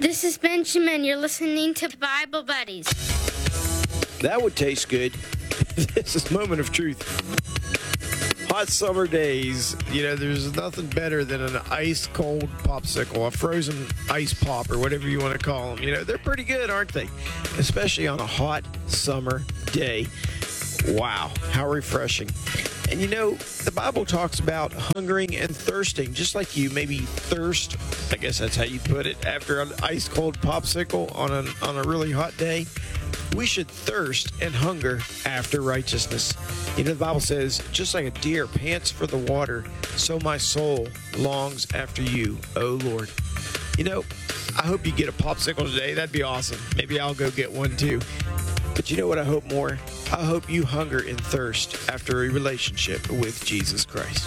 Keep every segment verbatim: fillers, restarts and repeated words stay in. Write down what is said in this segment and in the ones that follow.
This is Benjamin. You're listening to Bible Buddies. That would taste good. This is Moment of Truth. Hot summer days, you know, there's nothing better than an ice-cold popsicle, a frozen ice pop, or whatever you want to call them. You know, they're pretty good, aren't they? Especially on a hot summer day. Wow, how refreshing. And you know, the Bible talks about hungering and thirsting, just like you maybe thirst, I guess that's how you put it, after an ice-cold popsicle on, an, on a really hot day. We should thirst and hunger after righteousness. You know, the Bible says, just like a deer pants for the water, so my soul longs after you, O Lord. You know, I hope you get a popsicle today. That'd be awesome. Maybe I'll go get one too. But you know what I hope more? I hope you hunger and thirst after a relationship with Jesus Christ.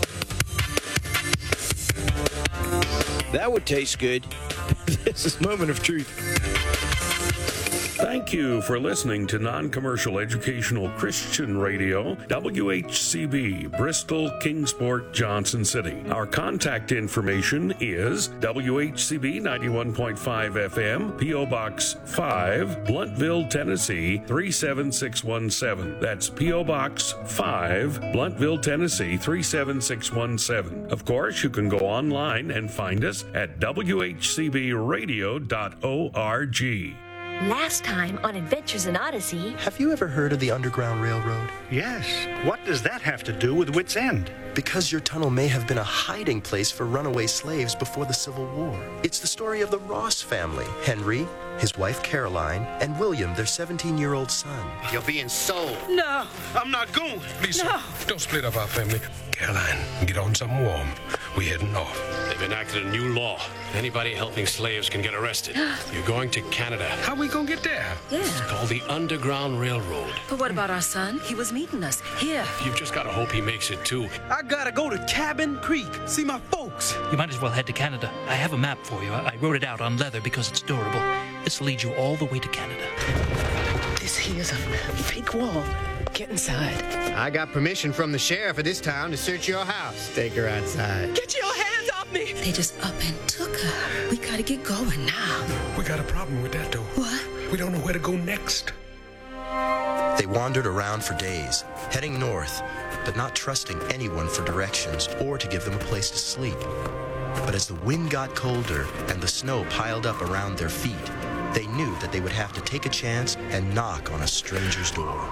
That would taste good. This is Moment of Truth. Thank you for listening to Non-Commercial Educational Christian Radio, W H C B, Bristol, Kingsport, Johnson City. Our contact information is W H C B ninety-one point five F M, P O Box five, Bluntville, Tennessee three seven six one seven. That's P O Box five, Bluntville, Tennessee three seven six one seven. Of course, you can go online and find us at w h c b radio dot org. Last time on Adventures in Odyssey... Have you ever heard of the Underground Railroad? Yes. What does that have to do with Wits End? Because your tunnel may have been a hiding place for runaway slaves before the Civil War. It's the story of the Ross family, Henry, his wife Caroline, and William, their seventeen-year-old son. You're being sold. No, I'm not going. Lisa, no. Don't split up our family. Caroline, get on something warm. We're heading off. They've enacted a new law. Anybody helping slaves can get arrested. You're going to Canada. How we gonna get there? Yeah. It's called the Underground Railroad. But what about our son? He was meeting us here. You've just got to hope he makes it, too. I gotta go to Cabin Creek, see my folks. You might as well head to Canada. I have a map for you. I wrote it out on leather because it's durable. This will lead you all the way to Canada. This here's a fake wall. Get inside. I got permission from the sheriff of this town to search your house. Take her outside. Get your hands off me! They just up and took her. We gotta get going now. We got a problem with that, though. What? We don't know where to go next. They wandered around for days, heading north, but not trusting anyone for directions or to give them a place to sleep. But as the wind got colder and the snow piled up around their feet, they knew that they would have to take a chance and knock on a stranger's door.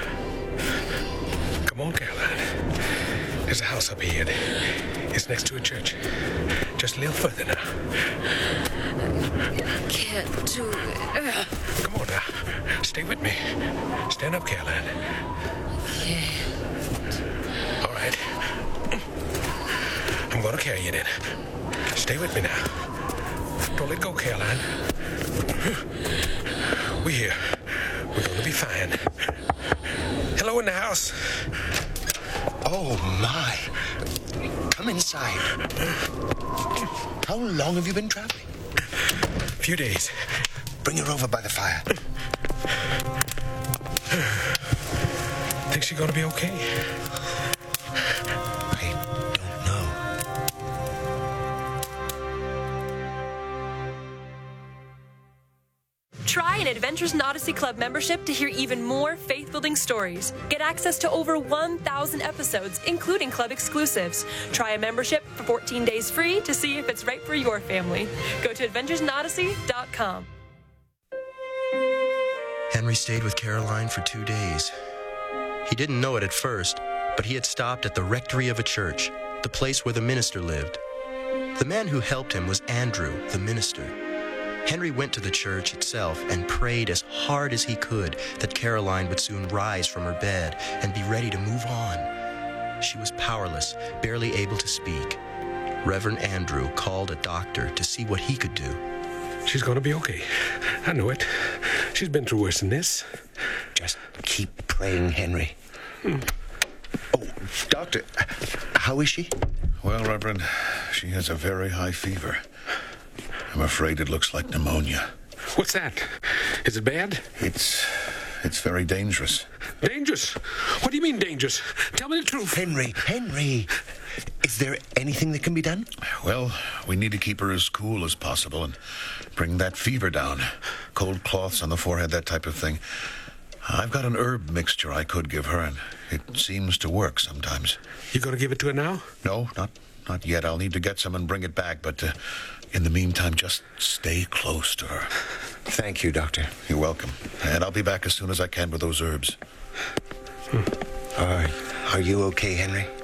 Come on, Caroline. There's a house up ahead. It's next to a church. Just a little further now. Can't do it. Come on now. Stay with me. Stand up, Caroline. Okay. All right. I'm gonna carry you then. Stay with me now. Don't let go, Caroline. We're here. We're gonna be fine. Hello in the house. Oh, my. Come inside. How long have you been traveling? A few days. Bring her over by the fire. Think she's gonna be okay? Try an Adventures in Odyssey Club membership to hear even more faith-building stories. Get access to over one thousand episodes, including club exclusives. Try a membership for fourteen days free to see if it's right for your family. Go to adventures in odyssey dot com. Henry stayed with Caroline for two days. He didn't know it at first, but he had stopped at the rectory of a church, the place where the minister lived. The man who helped him was Andrew, the minister. Henry went to the church itself and prayed as hard as he could that Caroline would soon rise from her bed and be ready to move on. She was powerless, barely able to speak. Reverend Andrew called a doctor to see what he could do. She's gonna be okay. I know it. She's been through worse than this. Just keep praying, Henry. Hmm. Oh, doctor, how is she? Well, Reverend, she has a very high fever. I'm afraid it looks like pneumonia. What's that? Is it bad? It's... it's very dangerous. Dangerous? What do you mean dangerous? Tell me the truth. Henry, Henry, Is there anything that can be done? Well, we need to keep her as cool as possible and bring that fever down. Cold cloths on the forehead, that type of thing. I've got an herb mixture I could give her, and it seems to work sometimes. You going to give it to her now? No, not not yet. I'll need to get some and bring it back, but uh, in the meantime, just stay close to her. Thank you, Doctor. You're welcome. And I'll be back as soon as I can with those herbs. Hmm. Are, are you okay, Henry?